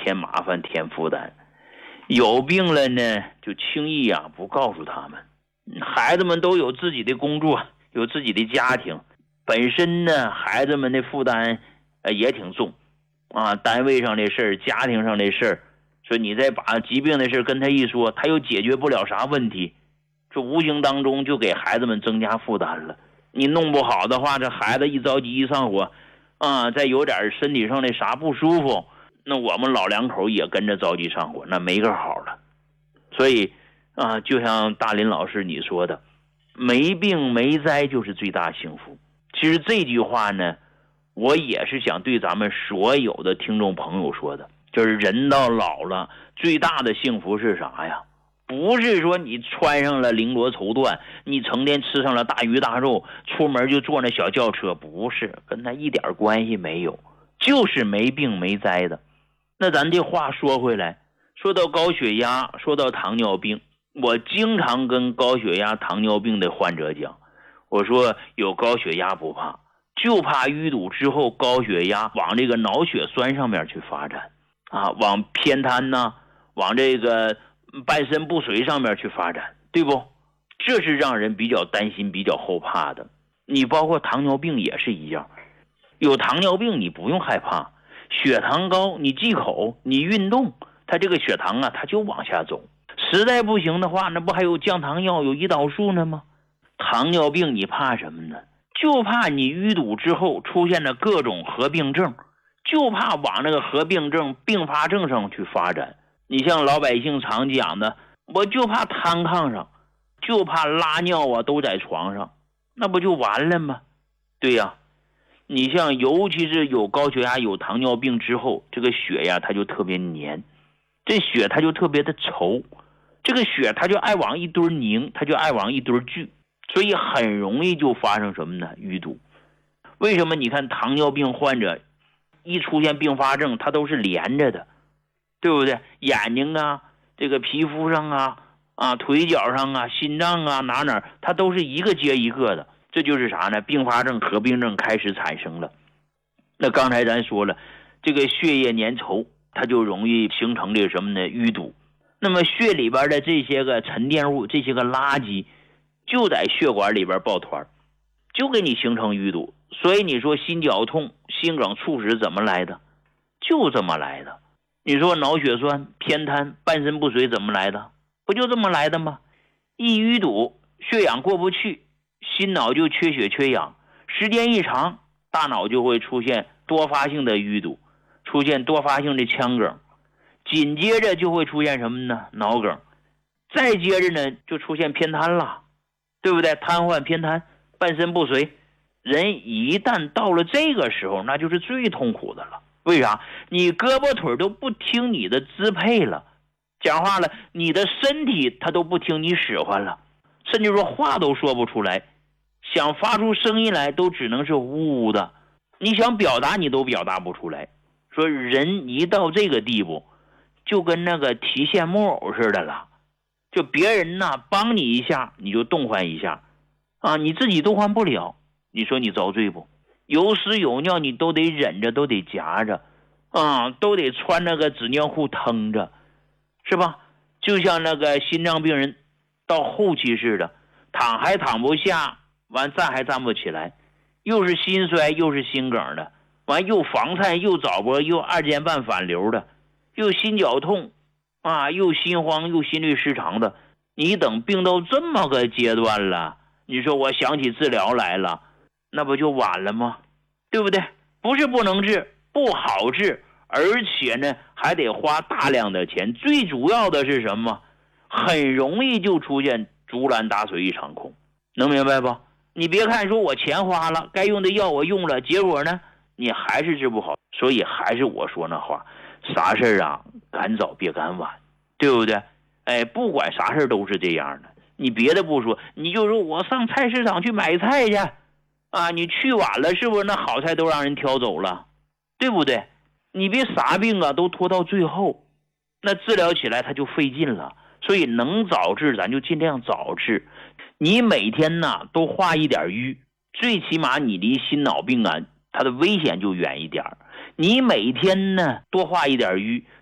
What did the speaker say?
添麻烦添负担。有病了呢就轻易不告诉他们。孩子们都有自己的工作，有自己的家庭，本身呢孩子们的负担也挺重单位上的事儿，家庭上的事儿，说你再把疾病的事跟他一说，他又解决不了啥问题，这无形当中就给孩子们增加负担了。你弄不好的话，这孩子一着急一上火再有点身体上的啥不舒服，那我们老两口也跟着着急上火，那没个好了。所以就像大林老师你说的，没病没灾就是最大幸福。其实这句话呢，我也是想对咱们所有的听众朋友说的，就是人到老了，最大的幸福是啥呀？不是说你穿上了绫罗绸缎，你成天吃上了大鱼大肉，出门就坐那小轿车，不是，跟他一点关系没有，就是没病没灾的。那咱这话说回来，说到高血压，说到糖尿病，我经常跟高血压糖尿病的患者讲，我说有高血压不怕，就怕淤堵之后高血压往这个脑血栓上面去发展往偏瘫往这个半身不遂上面去发展，对不？这是让人比较担心比较后怕的。你包括糖尿病也是一样，有糖尿病你不用害怕，血糖高你忌口你运动，它这个血糖它就往下走，实在不行的话，那不还有降糖药有胰岛素呢吗？糖尿病你怕什么呢？就怕你淤堵之后出现了各种合并症，就怕往那个合并症并发症上去发展。你像老百姓常讲的，我就怕瘫炕上，就怕拉尿都在床上，那不就完了吗？对呀，你像尤其是有高血压有糖尿病之后，这个血它就特别黏，这血它就特别的稠，这个血它就爱往一堆凝，它就爱往一堆聚，所以很容易就发生什么呢？淤堵。为什么你看糖尿病患者一出现并发症，它都是连着的，对不对？眼睛这个皮肤上腿脚上心脏哪它都是一个接一个的。这就是啥呢？并发症合并症开始产生了。那刚才咱说了，这个血液粘稠，它就容易形成这个什么呢？淤堵。那么血里边的这些个沉淀物，这些个垃圾就在血管里边抱团，就给你形成淤堵。所以你说心绞痛、心梗、猝死怎么来的？就这么来的。你说脑血栓、偏瘫、半身不遂怎么来的？不就这么来的吗？一淤堵，血氧过不去，心脑就缺血缺氧，时间一长，大脑就会出现多发性的淤堵，出现多发性的腔梗，紧接着就会出现什么呢？脑梗，再接着呢就出现偏瘫了，对不对？瘫痪、偏瘫、半身不遂，人一旦到了这个时候，那就是最痛苦的了。为啥？你胳膊腿都不听你的支配了，讲话了，你的身体它都不听你使唤了，甚至说话都说不出来，想发出声音来都只能是呜呜的，你想表达你都表达不出来。说人一到这个地步，就跟那个提线木偶似的了，就别人帮你一下你就动换一下你自己动换不了，你说你遭罪不？有屎有尿你都得忍着，都得夹着都得穿那个纸尿裤腾着，是吧？就像那个心脏病人到后期似的，躺还躺不下，完站还站不起来，又是心衰又是心梗的，完又房颤又早搏又二尖瓣反流的，又心绞痛又心慌又心律失常的。你等病到这么个阶段了，你说我想起治疗来了，那不就晚了吗？对不对？不是不能治，不好治，而且呢还得花大量的钱，最主要的是什么？很容易就出现竹篮打水一场空，能明白不？你别看说我钱花了，该用的药我用了，结果呢你还是治不好。所以还是我说那话，啥事赶早别赶晚，对不对？不管啥事都是这样的。你别的不说，你就说我上菜市场去买菜去你去晚了，是不是那好菜都让人挑走了，对不对？你别啥病都拖到最后，那治疗起来它就费劲了。所以能早治咱就尽量早治。你每天都化一点瘀，最起码你离心脑病它的危险就远一点。你每天多化一点瘀，